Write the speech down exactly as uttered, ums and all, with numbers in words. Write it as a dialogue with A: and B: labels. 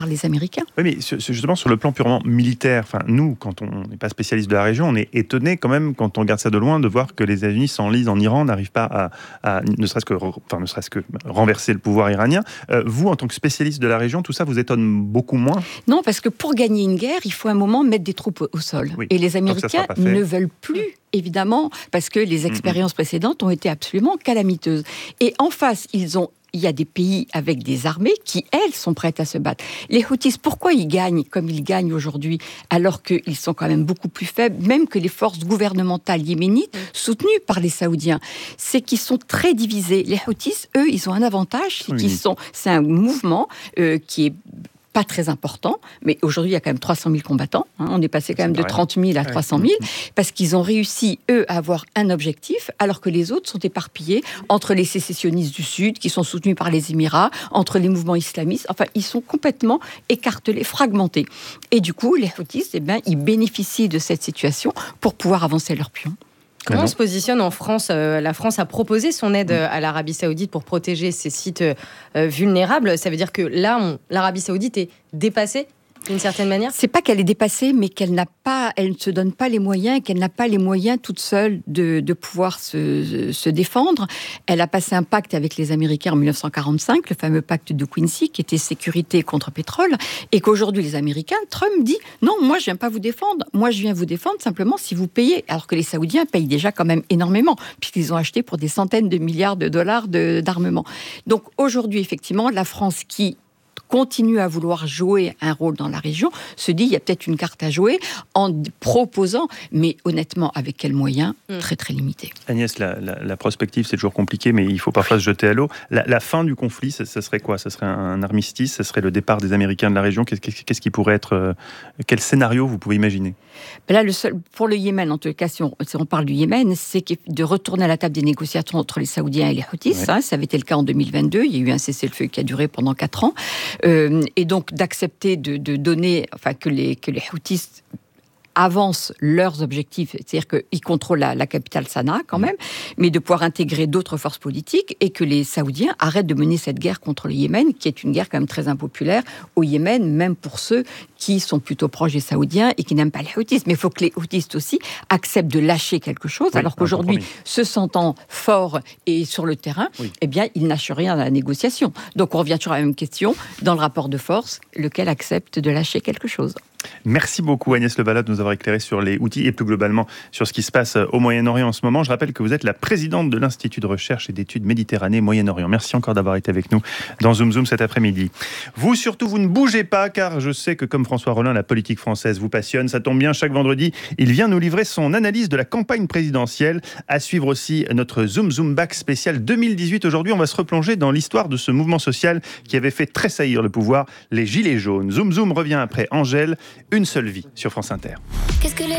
A: les Américains.
B: Oui, mais justement, sur le plan purement militaire, enfin, nous, quand on n'est pas spécialiste de la région, on est étonné quand même, quand on regarde ça de loin, de voir que les États-Unis s'enlisent en Iran, n'arrivent pas à, à ne, serait-ce que, enfin, ne serait-ce que renverser le pouvoir iranien. Euh, vous, en tant que spécialiste de la région, tout ça vous étonne beaucoup moins ?
A: Non, parce que pour gagner une guerre, il faut un moment mettre des troupes au sol. Oui. Et les Américains ne veulent plus, évidemment, parce que les expériences mmh. précédentes ont été absolument calamiteuses. Et en face, ils ont il y a des pays avec des armées qui, elles, sont prêtes à se battre. Les Houthis, pourquoi ils gagnent comme ils gagnent aujourd'hui, alors qu'ils sont quand même beaucoup plus faibles, même que les forces gouvernementales yéménites, soutenues par les Saoudiens? C'est qu'ils sont très divisés. Les Houthis, eux, ils ont un avantage, c'est, oui. qu'ils sont, c'est un mouvement euh, qui est pas très important, mais aujourd'hui, il y a quand même trois cent mille combattants. Hein, on est passé quand même de trente mille à trois cent mille, parce qu'ils ont réussi, eux, à avoir un objectif, alors que les autres sont éparpillés entre les sécessionnistes du Sud, qui sont soutenus par les Émirats, entre les mouvements islamistes. Enfin, ils sont complètement écartelés, fragmentés. Et du coup, les Houthis, eh ben, ils bénéficient de cette situation pour pouvoir avancer leurs pions.
C: Comment on se positionne en France ? La France a proposé son aide à l'Arabie Saoudite pour protéger ces sites vulnérables. Ça veut dire que là, on, l'Arabie Saoudite est dépassée d'une certaine manière ?
A: C'est pas qu'elle est dépassée, mais qu'elle n'a pas, elle ne se donne pas les moyens, qu'elle n'a pas les moyens toute seule de, de pouvoir se, se défendre. Elle a passé un pacte avec les Américains en dix-neuf cent quarante-cinq, le fameux pacte de Quincy, qui était sécurité contre pétrole, et qu'aujourd'hui les Américains, Trump dit non, moi je viens pas vous défendre, moi je viens vous défendre simplement si vous payez, alors que les Saoudiens payent déjà quand même énormément, puisqu'ils ont acheté pour des centaines de milliards de dollars de, d'armement. Donc aujourd'hui, effectivement, la France qui continue à vouloir jouer un rôle dans la région, se dit il y a peut-être une carte à jouer en proposant, mais honnêtement, avec quels moyens ? mmh. Très très limités.
B: Agnès, la, la, la prospective, c'est toujours compliqué, mais il faut parfois se jeter à l'eau. La, la fin du conflit, ça, ça serait quoi ? Ça serait un armistice ? Ça serait le départ des Américains de la région ? Qu'est-ce, qu'est-ce qui pourrait être... Euh, quel scénario vous pouvez imaginer ?
A: Là, le seul, pour le Yémen, en tout cas, si on, si on parle du Yémen, c'est de retourner à la table des négociations entre les Saoudiens et les Houthis. Ouais. Hein, ça avait été le cas en deux mille vingt-deux. Il y a eu un cessez-le-feu qui a duré pendant quatre ans. Euh, et donc d'accepter de, de donner, enfin que les, que les Houthis avancent leurs objectifs, c'est-à-dire qu'ils contrôlent la, la capitale Sanaa quand même, mais de pouvoir intégrer d'autres forces politiques et que les Saoudiens arrêtent de mener cette guerre contre le Yémen, qui est une guerre quand même très impopulaire au Yémen, même pour ceux qui sont plutôt proches des Saoudiens et qui n'aiment pas les Houthis. Mais il faut que les Houthis aussi acceptent de lâcher quelque chose, oui, alors qu'aujourd'hui, se sentant forts et sur le terrain, oui. eh bien, ils lâchent rien à la négociation. Donc on revient toujours à la même question, dans le rapport de force, lequel accepte de lâcher quelque chose.
B: Merci beaucoup Agnès Le Balad de nous avoir éclairé sur les Houthis et plus globalement sur ce qui se passe au Moyen-Orient en ce moment. Je rappelle que vous êtes la présidente de l'Institut de recherche et d'études Méditerranée-Moyen-Orient. Merci encore d'avoir été avec nous dans Zoom Zoom cet après-midi. Vous surtout, vous ne bougez pas car je sais que comme François Rollin, la politique française vous passionne. Ça tombe bien, chaque vendredi, il vient nous livrer son analyse de la campagne présidentielle. À suivre aussi notre Zoom Zoom Back spécial deux mille dix-huit. Aujourd'hui, on va se replonger dans l'histoire de ce mouvement social qui avait fait tressaillir le pouvoir, les Gilets jaunes. Zoom Zoom revient après Angèle. Une seule vie sur France Inter. Qu'est-ce que les